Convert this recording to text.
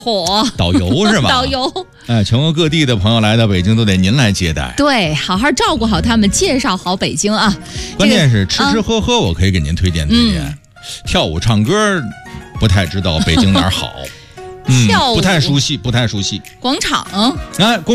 导游是吧？ 导游。 哎，全国各地的朋友来到北京都得您来接待。 对，好好照顾好他们，介绍好北京啊。 关键是吃吃喝喝，我可以给您推荐推荐。跳舞唱歌，不太知道北京哪儿好。 跳舞不太熟悉。 广场。 哎。